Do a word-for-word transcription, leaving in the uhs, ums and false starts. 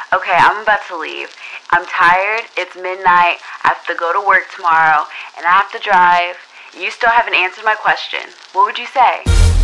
Okay, I'm about to leave. I'm tired. It's midnight. I have to go to work tomorrow, and I have to drive. You still haven't answered my question. What would you say?